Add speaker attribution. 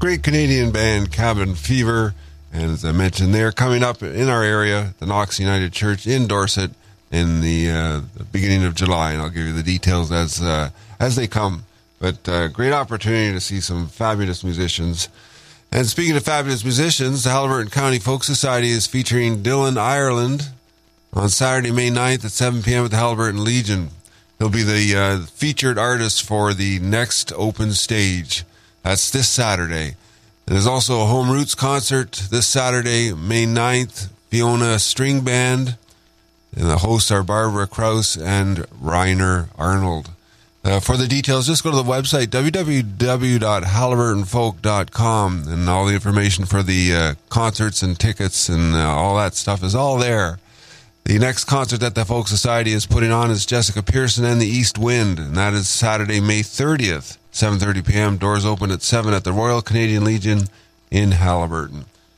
Speaker 1: great Canadian band Cabin Fever. And as I mentioned, they're coming up in our area, the Knox United Church in Dorset, in the beginning of July. And I'll give you the details as they come. But great opportunity to see some fabulous musicians. And speaking of fabulous musicians, the Haliburton County Folk Society is featuring Dylan Ireland on Saturday, May 9th at 7 p.m. at the Haliburton Legion. He'll be the featured artist for the next open stage. That's this Saturday. There's also a Home Roots concert this Saturday, May 9th, Fiona String Band. And the hosts are Barbara Krause and Reiner Arnold. For the details, just go to the website, www.haliburtonfolk.com, and all the information for the concerts and tickets and all that stuff is all there. The next concert that the Folk Society is putting on is Jessica Pearson and the East Wind, and that is Saturday, May 30th, 7:30 p.m. Doors open at 7 at the Royal Canadian Legion in Haliburton.